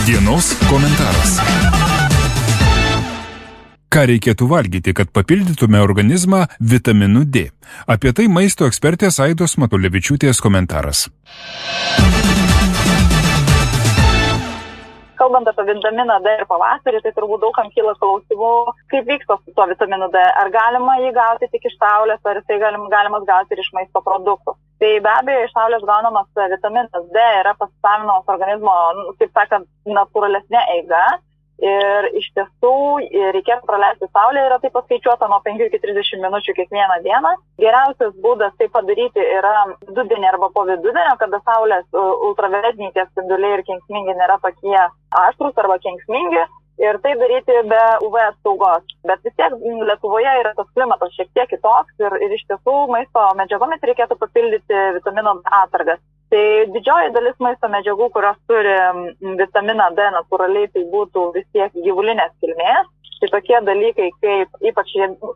Dienos komentaras. Ką reikėtų valgyti, kad papildytume organizmą vitaminu D? Apie tai maisto ekspertės Aidos Matulevičiūtės komentaras. Kalbant apie vitaminą D ir pavasarį, tai turbūt daugam kyla klausimų, kaip vyksta su tuo vitaminu D. Ar galima jį gauti tik iš saulės, ar jisai galimas gauti ir iš maisto produktų. Tai be abejo, iš saulės gaunamas vitaminas D yra pasisavinamas organizmo, kaip sakant, natūralesnė eiga. Ir iš tiesų reikėtų praleisti saulėje, yra tai paskaičiuota nuo 5 iki 30 minučių kiekvieną dieną. Geriausias būdas tai padaryti yra vidudienį arba po vidudienio, kada saulės ultravioletiniai tie spinduliai ir kenksmingi nėra tokie aštrūs arba kenksmingi. Ir tai daryti be UV apsaugos. Bet vis tiek Lietuvoje yra tas klimatas šiek tiek kitoks ir iš tiesų maisto medžiagomis reikėtų papildyti vitamino D atsargas. Tai didžioji dalis maisto medžiagų, kurios turi vitaminą D natūraliai, tai būtų vis tiek gyvulinės kilmės. Tai tokie dalykai kaip ypač,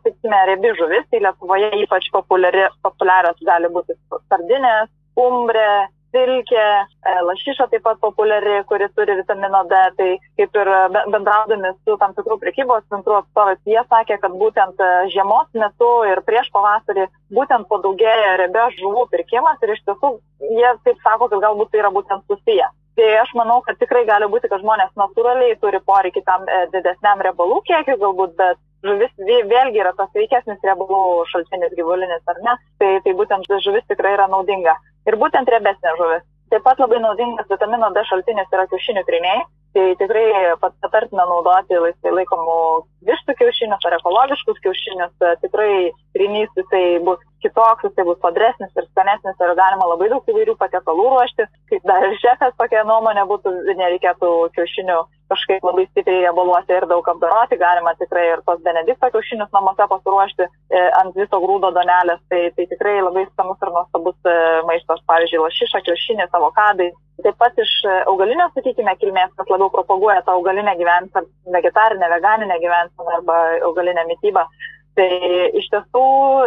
riebi žuvis, tai Lietuvoje ypač populiarios gali būti sardinės, skumbrė, silkė, lašiša taip pat populiari, kuri turi vitamino D. Tai kaip ir bendraudami su tam tikrų prekybos centrų atstovais, jie sakė, kad būtent žiemos metu ir prieš pavasarį būtent padaugėja riebios žuvų pirkimas ir iš tiesų jie taip sako, kad galbūt tai yra būtent susiję. Tai aš manau, kad tikrai gali būti, kad žmonės natūraliai turi poreikį tam didesniam riebalų kiekiu galbūt, bet žuvis vėlgi yra tas sveikesnis riebalų šaltinis gyvulinis, ar ne? Tai būtent žuvis tikrai yra naudinga. Ir būtent riebesnė žuvis. Taip pat labai naudingas vitamino D šaltinis yra kiaušinių tryniai. Tai tikrai patartina naudoti laisvai laikomų vištų kiaušinius ar ekologiškus kiaušinius. Tikrai trynys jisai bus kitoks, jisai bus sodresnis ir skanesnis ir galima labai daug įvairių patiekalų ruošti. Kaip dar ir šefės tokia nuomonė būtų, nereikėtų kiaušinių kažkaip labai stipriai riebaluoti ir daug apdoroti. Galima tikrai ir tos Benedikto kiaušinius namuose pasiruošti ant viso grūdo donelės. Tai tikrai labai skanus ir nuostabus maistas, pavyzdžiui, lašiša, kiaušinės, avokadai. Taip pat iš augalinio, sakykime, kilmės, kas labiau propaguoja tą augalinę gyvenseną, vegetarinę, veganinę gyvenseną arba augalinę mitybą. Tai iš tiesų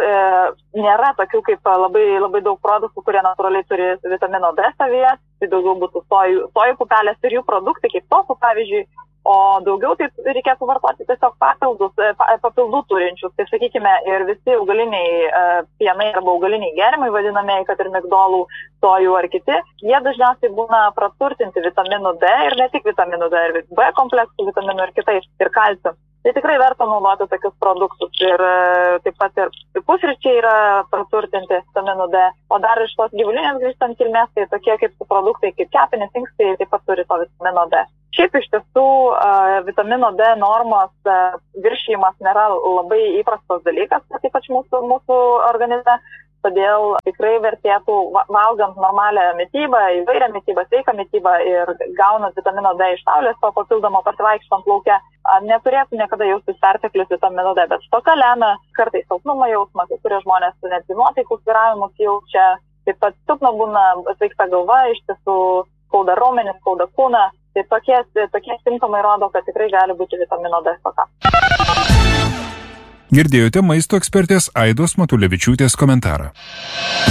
nėra tokių kaip labai daug produktų, kurie natūraliai turi vitamino D savyje. Tai daugiau būtų sojų pupelės ir jų produktai, kaip tofu, pavyzdžiui. O daugiau tai reikėtų vartoti tiesiog papildų turinčius. Tai sakykime, ir visi augaliniai pienai arba augaliniai gėrimai vadinamieji, kad ir migdolų, sojų ar kiti, jie dažniausiai būna praturtinti vitaminu D ir ne tik vitaminu D, ir B kompleksų vitaminų ir kitais, ir kalciu. Tai tikrai verta naudoti tokius produktus ir taip pat ir pusryčiai yra praturtinti vitaminu D. O dar iš tos gyvulinės grįžtant kilmės, tai tokie kaip produktai, kaip kepenys, inkstai, taip pat turi to vitamino D. Šiaip iš tiesų vitamino D normos viršijimas nėra labai įprastas dalykas, ypač mūsų organizme. Todėl tikrai vertėtų, valgant normalią mitybą, įvairią mitybą, sveiką mitybą ir gaunant vitamino D iš saulės, to papildomo pasivaikštant lauke, neturėtų niekada jaustis perteklius vitamino D, bet stoka lemia kartais silpnumo jausmą, kai kurie žmonės netgi nuotaikų svyravimus jaučia, taip pat silpna būna, sveikta galva, iš tiesų skauda raumenis, skauda kūną. Tai tokie simptomai rodo, kad tikrai gali būti vitamino D stoka. Girdėjote maisto ekspertės Aidos Matulevičiūtės komentarą.